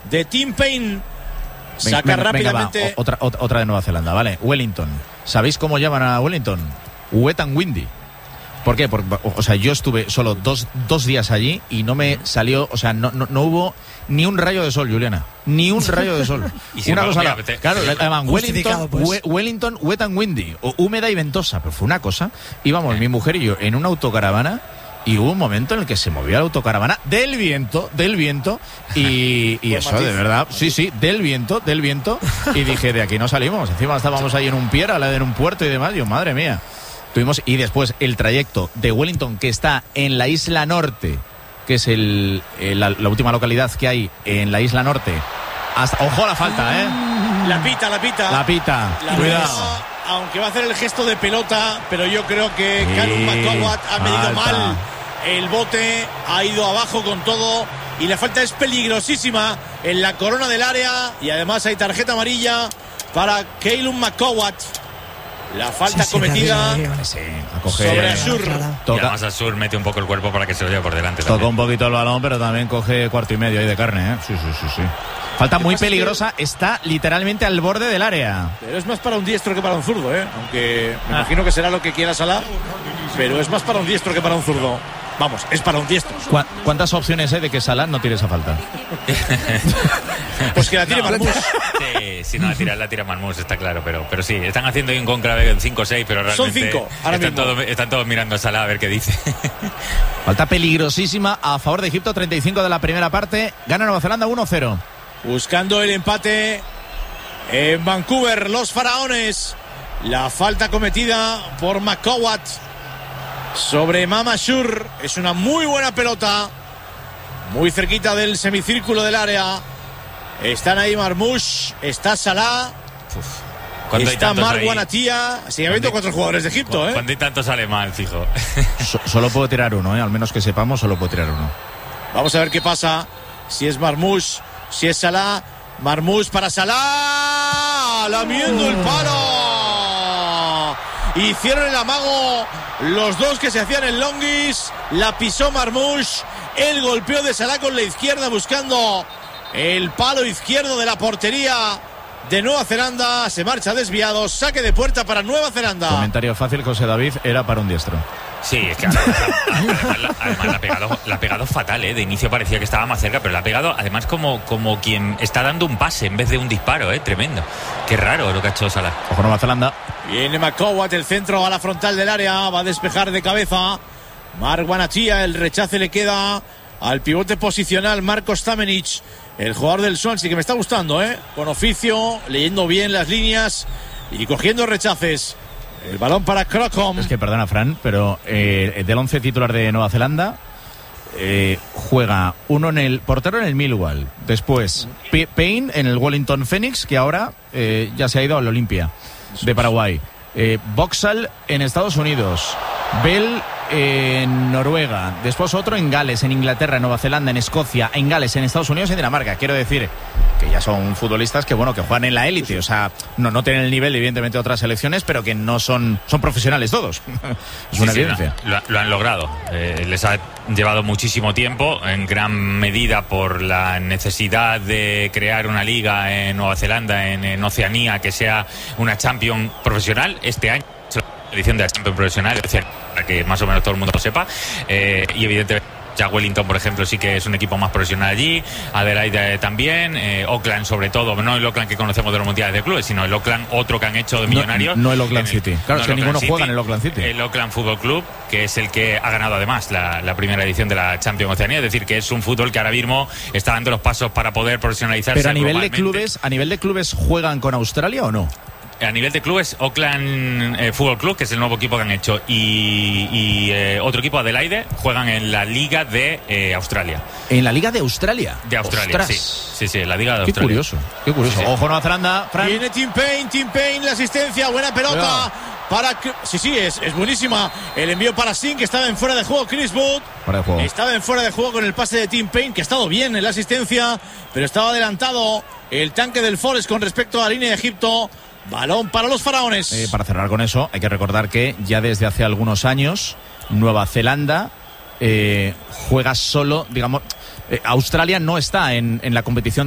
de Tim Payne. Saca rápidamente. Venga, otra de Nueva Zelanda, vale. Wellington. ¿Sabéis cómo llaman a Wellington? Wet and windy. ¿Por qué? Porque, o sea, yo estuve solo dos días allí y no me salió, o sea, no hubo ni un rayo de sol, Juliana. Ni un rayo de sol. Y si una no, cosa mira, claro, le llaman Wellington, pues. Wellington wet and windy, o húmeda y ventosa, pero fue una cosa. Íbamos mi mujer y yo en una autocaravana y hubo un momento en el que se movió la autocaravana del viento y eso de verdad, sí, del viento y dije, de aquí no salimos. Encima estábamos ahí en un pier, en un puerto y demás, yo, madre mía. Y después el trayecto de Wellington, que está en la isla norte, que es la última localidad que hay en la isla norte. Ojo a la falta, La pita. Cuidado. Aunque va a hacer el gesto de pelota, pero yo creo que Callum McCowat ha medido mal el bote, ha ido abajo con todo y la falta es peligrosísima en la corona del área y además hay tarjeta amarilla para Callum McCowat. La falta cometida sobre Asur. Y además Asur mete un poco el cuerpo para que se lo lleve por delante. Toca un poquito el balón, pero también coge 1/4 ahí de carne, Sí. Falta muy peligrosa, está literalmente al borde del área. Pero es más para un diestro que para un zurdo, Aunque me imagino que será lo que quiera Salah, pero es más para un diestro que para un zurdo. Vamos, es para un diestro. ¿Cuántas opciones hay de que Salah no tire esa falta? Pues que la tire Marmús. Sí, si no la tira Marmús, está claro, pero sí, están haciendo un conclave en 5 o 6, pero realmente son 5 están todos mirando a Salah a ver qué dice. Falta peligrosísima a favor de Egipto, 35 de la primera parte, gana Nueva Zelanda 1-0. Buscando el empate en Vancouver, los faraones. La falta cometida por McCowat sobre Mama Asur. Es una muy buena pelota, muy cerquita del semicírculo del área. Están ahí Marmoush, está Salah, está Marwan Atiyah. Sigue habiendo 4 jugadores de Egipto, Cuando hay tanto sale mal, fijo. Solo puedo tirar uno, al menos que sepamos, solo puedo tirar uno. Vamos a ver qué pasa. Si es Marmoush, si es Salah. Marmoush para Salah, lamiendo el palo. Hicieron el amago los dos que se hacían el longis. La pisó Marmoush. El golpeo de Salah con la izquierda buscando el palo izquierdo de la portería de Nueva Zelanda. Se marcha desviado. Saque de puerta para Nueva Zelanda. Comentario fácil, José David, era para un diestro. Sí, es que además la ha pegado fatal, De inicio parecía que estaba más cerca, pero la ha pegado además como quien está dando un pase en vez de un disparo, Tremendo. Qué raro lo que ha hecho Salah. Ojo Nueva Zelanda. Viene McCowat, el centro a la frontal del área, va a despejar de cabeza Marwan Atiyah. El rechace le queda al pivote posicional Marko Stamenic, el jugador del Swansea, que me está gustando, con oficio, leyendo bien las líneas y cogiendo rechaces. El balón para Crocombe. Es que perdona, Fran, pero del 11 titular de Nueva Zelanda juega uno en el portero en el Millwall, después Payne en el Wellington Phoenix, que ahora ya se ha ido al Olimpia de Paraguay, Boxall en Estados Unidos, Bell en Noruega, después otro en Gales, en Inglaterra, en Nueva Zelanda, en Escocia, en Gales, en Estados Unidos y en Dinamarca. Quiero decir que ya son futbolistas que juegan en la élite, o sea, no tienen el nivel evidentemente de otras selecciones, pero que no son profesionales todos. Es una evidencia. Lo han logrado. Les ha llevado muchísimo tiempo, en gran medida por la necesidad de crear una liga en Nueva Zelanda, en Oceanía, que sea una Champions profesional. Este año edición de la Champions profesional, es decir, para que más o menos todo el mundo lo sepa, y evidentemente ya Wellington, por ejemplo, sí que es un equipo más profesional allí, Adelaide también, Auckland sobre todo, no el Auckland que conocemos de los mundiales de clubes, sino el Auckland otro que han hecho de millonarios. No el Auckland City, claro, es que ninguno juega en el Auckland City. El Auckland Fútbol Club, que es el que ha ganado además la primera edición de la Champions Oceanía, es decir, que es un fútbol que ahora mismo está dando los pasos para poder profesionalizarse. Pero a nivel de clubes, ¿juegan con Australia o no? A nivel de clubes, Auckland Fútbol Club, que es el nuevo equipo que han hecho, y otro equipo, Adelaide, juegan en la Liga de Australia. ¿En la Liga de Australia? De Australia, sí, en la Liga de Australia. Qué curioso. Sí. Ojo, Nueva Zelanda, Fran. Viene Tim Payne, la asistencia, buena pelota. Es buenísima. El envío para Singh, que estaba en fuera de juego. Chris Wood estaba en fuera de juego con el pase de Tim Payne, que ha estado bien en la asistencia, pero estaba adelantado el tanque del Forest con respecto a la línea de Egipto. Balón para los faraones. Para cerrar con eso, hay que recordar que ya desde hace algunos años Nueva Zelanda juega solo, digamos, Australia no está en la competición